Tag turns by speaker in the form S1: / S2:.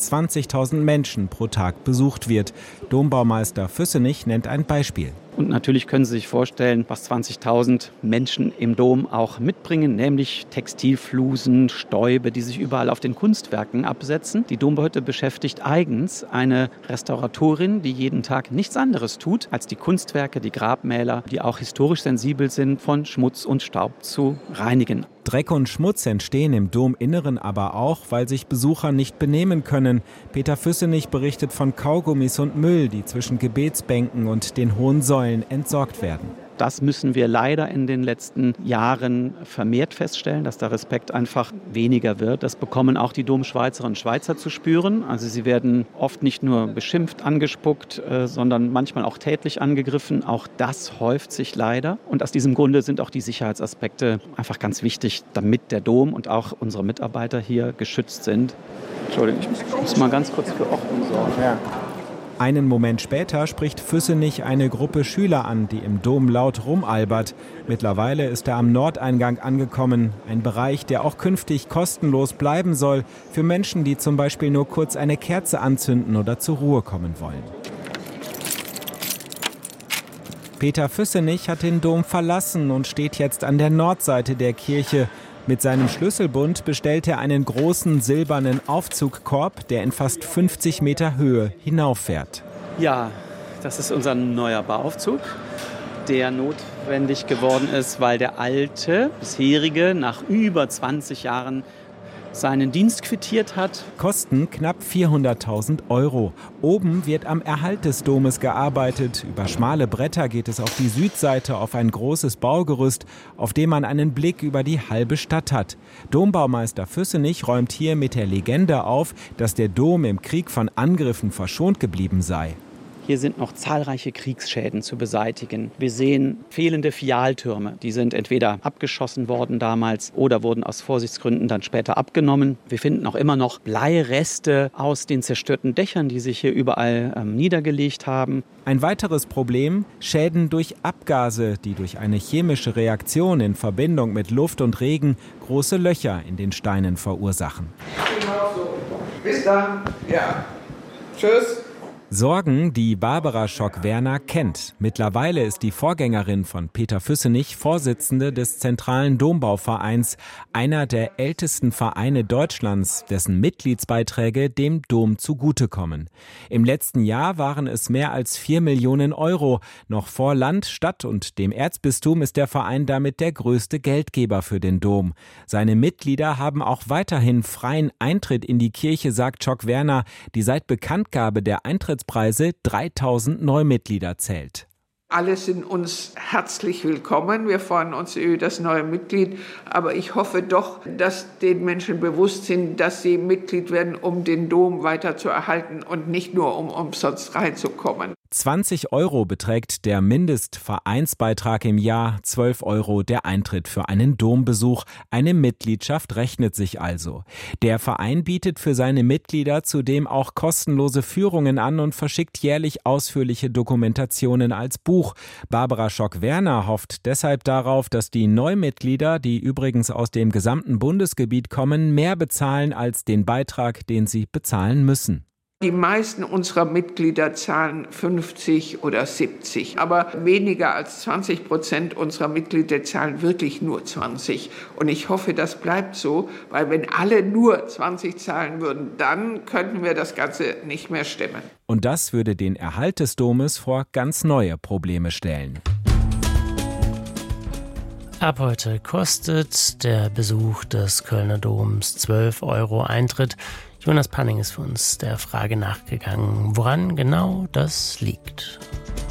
S1: 20.000 Menschen pro Tag besucht wird. Dombaumeister Füssenich nennt ein Beispiel.
S2: Und natürlich können Sie sich vorstellen, was 20.000 Menschen im Dom auch mitbringen, nämlich Textilflusen, Stäube, die sich überall auf den Kunstwerken absetzen. Die Dombeute beschäftigt eigens eine Restauratorin, die jeden Tag nichts anderes tut, als die Kunstwerke, die Grabmäler, die auch historisch sensibel sind, von Schmutz und Staub zu reinigen.
S1: Dreck und Schmutz entstehen im Dominneren aber auch, weil sich Besucher nicht benehmen können. Peter Füssenich berichtet von Kaugummis und Müll, die zwischen Gebetsbänken und den hohen Säulen entsorgt werden.
S2: Das müssen wir leider in den letzten Jahren vermehrt feststellen, dass der Respekt einfach weniger wird. Das bekommen auch die Domschweizerinnen und Schweizer zu spüren. Also sie werden oft nicht nur beschimpft, angespuckt, sondern manchmal auch tätlich angegriffen. Auch das häuft sich leider. Und aus diesem Grunde sind auch die Sicherheitsaspekte einfach ganz wichtig, damit der Dom und auch unsere Mitarbeiter hier geschützt sind. Entschuldigung, ich muss mal ganz kurz für Ordnung sorgen. Ja.
S1: Einen Moment später spricht Füssenich eine Gruppe Schüler an, die im Dom laut rumalbert. Mittlerweile ist er am Nordeingang angekommen. Ein Bereich, der auch künftig kostenlos bleiben soll für Menschen, die zum Beispiel nur kurz eine Kerze anzünden oder zur Ruhe kommen wollen. Peter Füssenich hat den Dom verlassen und steht jetzt an der Nordseite der Kirche. Mit seinem Schlüsselbund bestellt er einen großen silbernen Aufzugkorb, der in fast 50 Meter Höhe hinauffährt.
S2: Ja, das ist unser neuer Bauaufzug, der notwendig geworden ist, weil der alte, bisherige, nach über 20 Jahren seinen Dienst quittiert hat.
S1: Kosten knapp 400.000 €. Oben wird am Erhalt des Domes gearbeitet. Über schmale Bretter geht es auf die Südseite auf ein großes Baugerüst, auf dem man einen Blick über die halbe Stadt hat. Dombaumeister Füssenich räumt hier mit der Legende auf, dass der Dom im Krieg von Angriffen verschont geblieben sei.
S2: Hier sind noch zahlreiche Kriegsschäden zu beseitigen. Wir sehen fehlende Fialtürme. Die sind entweder abgeschossen worden damals oder wurden aus Vorsichtsgründen dann später abgenommen. Wir finden auch immer noch Bleireste aus den zerstörten Dächern, die sich hier überall niedergelegt haben.
S1: Ein weiteres Problem: Schäden durch Abgase, die durch eine chemische Reaktion in Verbindung mit Luft und Regen große Löcher in den Steinen verursachen.
S3: Bis dann. Ja. Tschüss.
S1: Sorgen, die Barbara Schock-Werner kennt. Mittlerweile ist die Vorgängerin von Peter Füssenich Vorsitzende des Zentralen Dombauvereins, einer der ältesten Vereine Deutschlands, dessen Mitgliedsbeiträge dem Dom zugutekommen. Im letzten Jahr waren es mehr als 4 Millionen €. Noch vor Land, Stadt und dem Erzbistum ist der Verein damit der größte Geldgeber für den Dom. Seine Mitglieder haben auch weiterhin freien Eintritt in die Kirche, sagt Schock-Werner, die seit Bekanntgabe der Eintrittspreise 3.000 Neumitglieder zählt.
S3: Alle sind uns herzlich willkommen. Wir freuen uns über das neue Mitglied. Aber ich hoffe doch, dass den Menschen bewusst sind, dass sie Mitglied werden, um den Dom weiter zu erhalten und nicht nur, um umsonst reinzukommen.
S1: 20 € beträgt der Mindestvereinsbeitrag im Jahr, 12 € der Eintritt für einen Dombesuch. Eine Mitgliedschaft rechnet sich also. Der Verein bietet für seine Mitglieder zudem auch kostenlose Führungen an und verschickt jährlich ausführliche Dokumentationen als Buch. Barbara Schock-Werner hofft deshalb darauf, dass die Neumitglieder, die übrigens aus dem gesamten Bundesgebiet kommen, mehr bezahlen als den Beitrag, den sie bezahlen müssen.
S3: Die meisten unserer Mitglieder zahlen 50 oder 70, aber weniger als 20% unserer Mitglieder zahlen wirklich nur 20. Und ich hoffe, das bleibt so, weil wenn alle nur 20 zahlen würden, dann könnten wir das Ganze nicht mehr stemmen.
S1: Und das würde den Erhalt des Domes vor ganz neue Probleme stellen.
S4: Ab heute kostet der Besuch des Kölner Doms 12 € Eintritt. Jonas Panning ist für uns der Frage nachgegangen, woran genau das liegt.